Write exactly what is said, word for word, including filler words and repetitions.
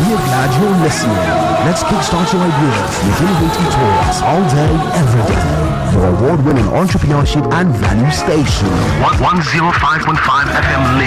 We're glad you're listening. Let's kickstart your ideas with innovative talks all day, every day. Your award-winning entrepreneurship and value station. one oh five point five F M Lagos.